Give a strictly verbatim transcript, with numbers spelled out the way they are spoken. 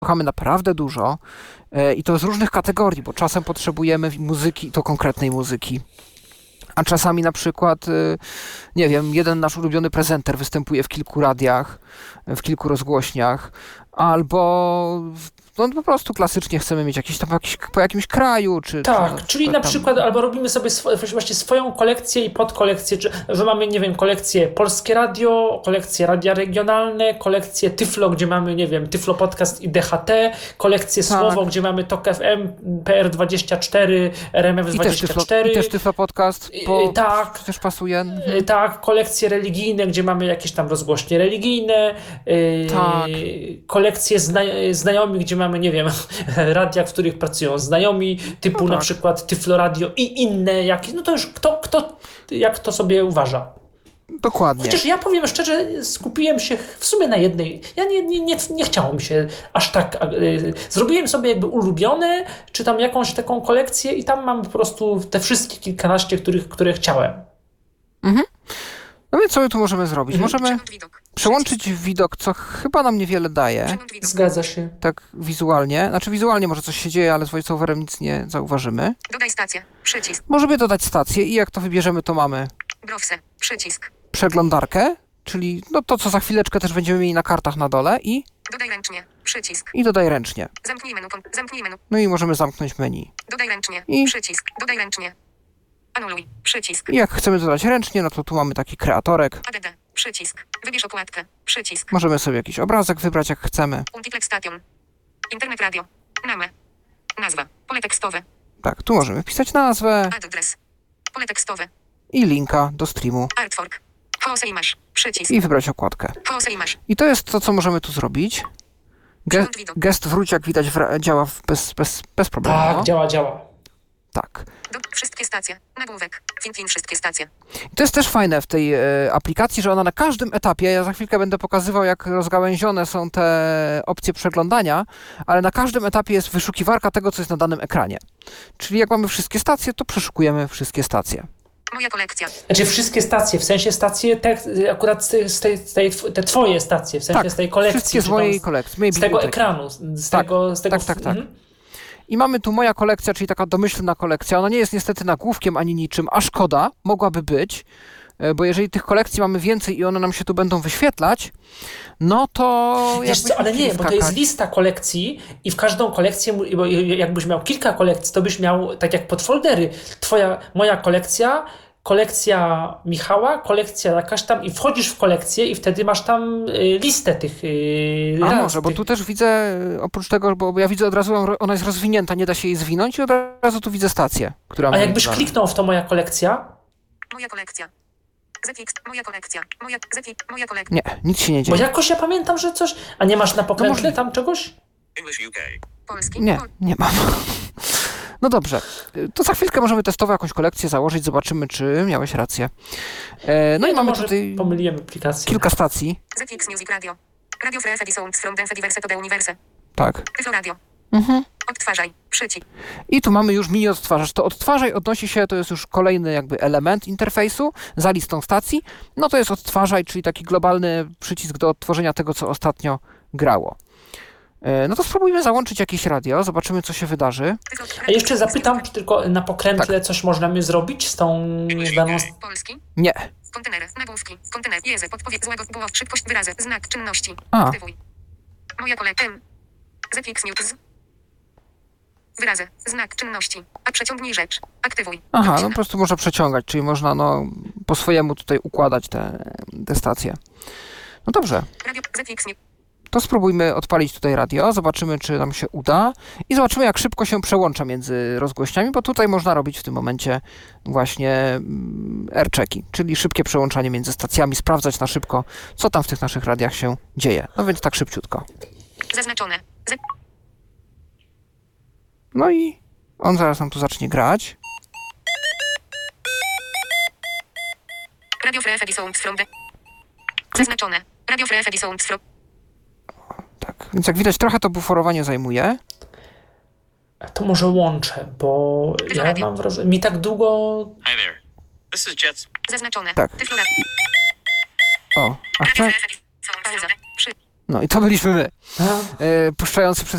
słuchamy naprawdę dużo i to z różnych kategorii, bo czasem potrzebujemy muzyki, to konkretnej muzyki, a czasami na przykład, nie wiem, jeden nasz ulubiony prezenter występuje w kilku radiach, w kilku rozgłośniach, albo no, po prostu klasycznie chcemy mieć jakiś tam jakiś, po jakimś kraju, czy... Tak, czy, czyli tam... na przykład albo robimy sobie swo, właśnie swoją kolekcję i podkolekcję, czy, że mamy, nie wiem, kolekcję Polskie Radio, kolekcję radia regionalne, kolekcję Tyflo, gdzie mamy, nie wiem, Tyflo Podcast i D H T, kolekcję tak. Słowo, gdzie mamy Tok F M, P R dwadzieścia cztery, R M F dwadzieścia cztery. I też Tyflo Podcast, bo I, tak, też pasuje. Mhm. Tak, kolekcje religijne, gdzie mamy jakieś tam rozgłośnie religijne, yy, tak. kolekcje zna, znajomi, gdzie mamy, nie wiem, radia, w których pracują znajomi, typu no tak. na przykład Tyflo Radio i inne jakieś, no to już kto, kto jak to sobie uważa. Dokładnie. Chociaż ja powiem szczerze, skupiłem się w sumie na jednej. Ja nie, nie, nie, nie chciało mi się aż tak. Yy, zrobiłem sobie jakby ulubione, czy tam jakąś taką kolekcję i tam mam po prostu te wszystkie kilkanaście, których, które chciałem. Mhm. No więc co my tu możemy zrobić? Możemy przełączyć widok, co chyba nam niewiele daje. Zgadza się. Tak wizualnie. Znaczy wizualnie może coś się dzieje, ale z voiceoverem nic nie zauważymy. Dodaj stację. Przycisk. Możemy dodać stację i jak to wybierzemy, to mamy Browse. Przycisk. Przeglądarkę, czyli no to, co za chwileczkę też będziemy mieli na kartach na dole i Dodaj ręcznie. Przycisk. I dodaj ręcznie. Zamknij menu. Zamknij menu. No i możemy zamknąć menu. Dodaj ręcznie. I Przycisk. Dodaj ręcznie. Anuluj. Przycisk. I jak chcemy dodać ręcznie, no to tu mamy taki kreatorek. A D D. Przycisk. Wybierz okładkę. Przycisk. Możemy sobie jakiś obrazek wybrać, jak chcemy. Multiplex Station. Internet Radio. Name. Nazwa. Pole tekstowe. Tak, tu możemy wpisać nazwę. Adres. Pole tekstowe. I linka do streamu. Artwork. Pause image. Przycisk. I wybrać okładkę. Pause image. I to jest to, co możemy tu zrobić. Ge- gest wróć, jak widać, wra- działa bez, bez, bez problemu. Tak, działa, działa. Tak. Do, wszystkie stacje. Nagłówek. Fin, wszystkie stacje. I to jest też fajne w tej e, aplikacji, że ona na każdym etapie, ja za chwilkę będę pokazywał, jak rozgałęzione są te opcje przeglądania, ale na każdym etapie jest wyszukiwarka tego, co jest na danym ekranie. Czyli jak mamy wszystkie stacje, to przeszukujemy wszystkie stacje. Moja kolekcja. Znaczy wszystkie stacje, w sensie stacje, te, akurat z tej, z tej, te twoje stacje, w sensie tak, z tej kolekcji. wszystkie z mojej kolekcji. Z tego ekranu. Z tak, tego, z tego tak, tak, tak. Mhm. I mamy tu moja kolekcja, czyli taka domyślna kolekcja. Ona nie jest niestety nagłówkiem ani niczym, a szkoda, mogłaby być, bo jeżeli tych kolekcji mamy więcej i one nam się tu będą wyświetlać, no to... Wiesz co, ale nie, bo to jest lista kolekcji i w każdą kolekcję, bo jakbyś miał kilka kolekcji, to byś miał, tak jak podfoldery, twoja, moja kolekcja, kolekcja Michała, kolekcja jakaś tam i wchodzisz w kolekcję i wtedy masz tam y, listę tych y, A raz, może, tych... bo tu też widzę, oprócz tego, bo ja widzę od razu, ona jest rozwinięta, nie da się jej zwinąć i od razu tu widzę stację, która... A jakbyś wybrane. Kliknął w to moja kolekcja? Moja kolekcja. Z X, moja kolekcja. Moja, Z X, moja kolekcja. Nie, nic się nie dzieje. Bo jakoś ja pamiętam, że coś... A nie masz na pokrętle no tam czegoś? English U K. Polski? Nie, nie mam. No dobrze, to za chwilkę możemy testowo jakąś kolekcję założyć, zobaczymy, czy miałeś rację. E, no nie, i mamy może tutaj pomyliłem aplikację. kilka stacji. Z X Music Radio. Radio Free Fedi Sounds from Dance Diverse to the Universe. Tak. Tyflo Radio. Mhm. Odtwarzaj. Przycisk. I tu mamy już mini odtwarzacz. To odtwarzaj odnosi się, to jest już kolejny jakby element interfejsu za listą stacji. No to jest odtwarzaj, czyli taki globalny przycisk do odtworzenia tego, co ostatnio grało. No to spróbujmy załączyć jakieś radio, zobaczymy, co się wydarzy. A jeszcze zapytam, czy tylko na pokrętle tak. coś możemy zrobić z tą daną... Polski? Nie. Kontener, nagłówki, kontener, jezy, podpowiedź, złego, było, szybkość, wyrazy, znak, czynności. A. Aktywuj. Moja kolekcja. Z X News. Wyrazy, znak, czynności. A przeciągnij rzecz. Aktywuj. Aha, no po prostu można przeciągać, czyli można no po swojemu tutaj układać te, te stacje. No dobrze. Radio Z X News. To spróbujmy odpalić tutaj radio, zobaczymy, czy nam się uda i zobaczymy, jak szybko się przełącza między rozgłośniami, bo tutaj można robić w tym momencie właśnie airchecki, czyli szybkie przełączanie między stacjami, sprawdzać na szybko, co tam w tych naszych radiach się dzieje. No więc tak szybciutko. Zaznaczone. Z... No i on zaraz nam tu zacznie grać. Radio Free Fedi Sounds from the... Zaznaczone. Radio Free Fedi Sounds from... Tak, więc jak widać, trochę to buforowanie zajmuje. To może łączę, bo Tyflo ja radio. mam wrażenie... Mi tak długo... Hi there. This is Zaznaczone. Tak. Tyflo radio. O, a chcę... Pauza. Przy... No i to byliśmy my, A? e, puszczający przez